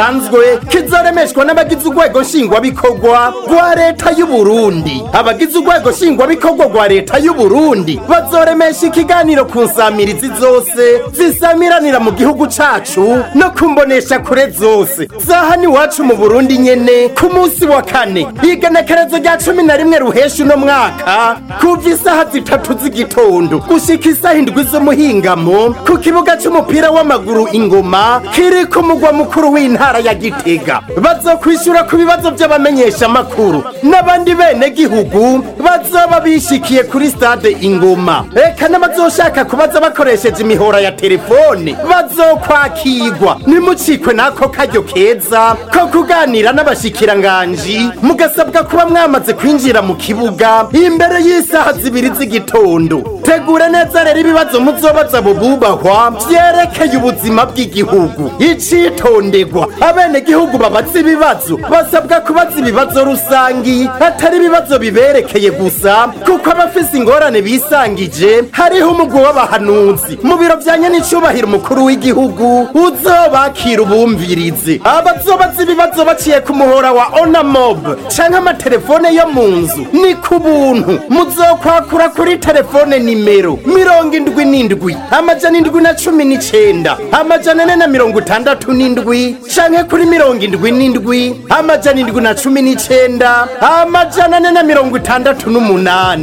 kidasanzwe kizoremeshwa n'abagize urwego nshingwabikorwa rwa leta y'u Burundi. Abagize urwego nshingwabikorwa rwa leta y'u Burundi bazoremesha ikiganiro ku nsamirizi zose zisamiranira mu gihugu cacu no kumbonesha kure zose zahani iwacu mu Burundi nyene ku munsi wa kane igenekerezo rya 11 ruheshi uno mwaka kuva isaha 3 z'igitondo gushika isaha 7 z'umuhingamo ku kibuga c'umupira w'amaguru Ingoma kiri ku mugwa mukuru w'intara ya Gitega. Bazokwishura ku bibazo by'abamenyesha makuru n'abandi bene gihugu bazoba bishikiye kuri stade Ingoma. Eka n'abazoshaka kubaza bakoresheje imihora ya telefone bazokwakirwa. Nimucikwe nako karyo keza ko kuganira n'abashikiranganji mugasabwa kuba mwamaze kwinjira mu kibuga imbere y'isaha 2 z'igitondo. Tegura neza rero ibibazo muzobaza bubahwa vyerekeye ubuzima bw'igihugu. Icitondegwa abene gihugu babaza ibibazo basabwa kubaza ibibazo rusangi atari ibibazo biberekeye gusa kuko abafise ingorane bisangije hariho umugwi w'abahanuzi mu biro vyanye n'icubahiro umukuru w'igihugu uzobakira ubumvirize. Abazobaza ibibazo baciye ku muhora wa Onamob canke amatelefone yo mu nzu ni ku buntu. Muzokwakura kuri telefone nimero 77 amajana 719 amajana 467 canke kuri 77 amajana 719 amajana 468.